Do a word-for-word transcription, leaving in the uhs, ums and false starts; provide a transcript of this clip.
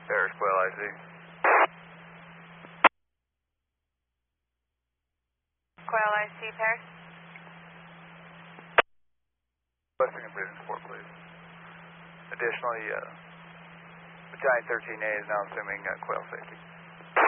Paris Quail I C. Quail I C, Paris. Requesting a breathing support, please. Additionally, uh, Battalion thirteen A is now assuming uh, Quail safety.